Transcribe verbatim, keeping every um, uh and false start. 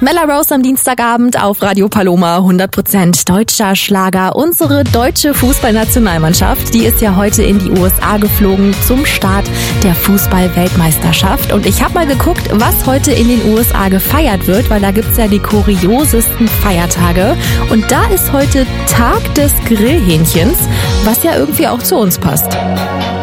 Mella Rose am Dienstagabend auf Radio Paloma, hundert Prozent deutscher Schlager. Unsere deutsche Fußballnationalmannschaft, die ist ja heute in die U S A geflogen zum Start der Fußball-Weltmeisterschaft. Und ich habe mal geguckt, was heute in den U S A gefeiert wird, weil da gibt's ja die kuriosesten Feiertage. Und da ist heute Tag des Grillhähnchens, was ja irgendwie auch zu uns passt.